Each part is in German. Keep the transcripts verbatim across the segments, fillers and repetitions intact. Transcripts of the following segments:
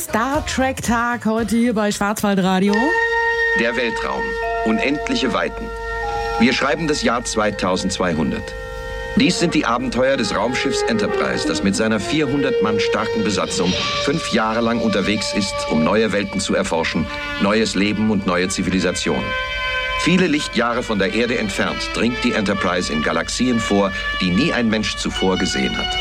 Star Trek Tag heute hier bei Schwarzwaldradio. Der Weltraum. Unendliche Weiten. Wir schreiben das Jahr zweitausendzweihundert. Dies sind die Abenteuer des Raumschiffs Enterprise, das mit seiner vierhundert Mann starken Besatzung fünf Jahre lang unterwegs ist, um neue Welten zu erforschen, neues Leben und neue Zivilisationen. Viele Lichtjahre von der Erde entfernt dringt die Enterprise in Galaxien vor, die nie ein Mensch zuvor gesehen hat.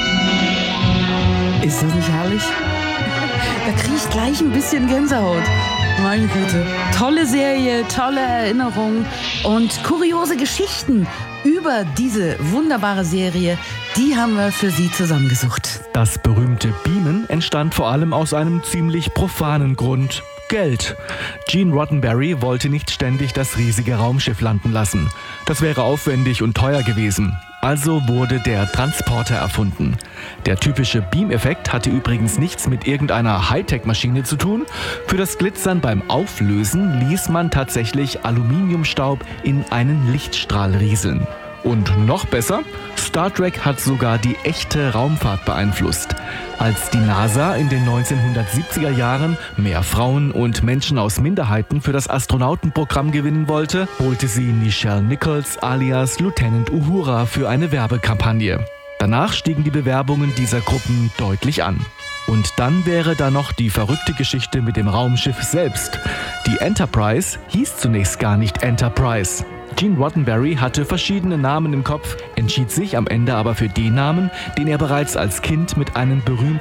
Ist das nicht herrlich? Da kriege ich gleich ein bisschen Gänsehaut. Meine Güte. Tolle Serie, tolle Erinnerungen und kuriose Geschichten über diese wunderbare Serie, die haben wir für Sie zusammengesucht. Das berühmte Beamen entstand vor allem aus einem ziemlich profanen Grund. Geld. Gene Roddenberry wollte nicht ständig das riesige Raumschiff landen lassen. Das wäre aufwendig und teuer gewesen. Also wurde der Transporter erfunden. Der typische Beam-Effekt hatte übrigens nichts mit irgendeiner Hightech-Maschine zu tun. Für das Glitzern beim Auflösen ließ man tatsächlich Aluminiumstaub in einen Lichtstrahl rieseln. Und noch besser, Star Trek hat sogar die echte Raumfahrt beeinflusst. Als die NASA in den neunzehnhundertsiebziger Jahren mehr Frauen und Menschen aus Minderheiten für das Astronautenprogramm gewinnen wollte, holte sie Nichelle Nichols alias Lieutenant Uhura für eine Werbekampagne. Danach stiegen die Bewerbungen dieser Gruppen deutlich an. Und dann wäre da noch die verrückte Geschichte mit dem Raumschiff selbst. Die Enterprise hieß zunächst gar nicht Enterprise. Gene Roddenberry hatte verschiedene Namen im Kopf, entschied sich am Ende aber für den Namen, den er bereits als Kind mit einem berühmten